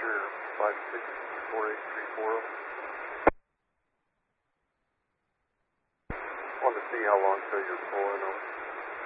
Roger, 564834. Wanted to see how long till you're pulling them.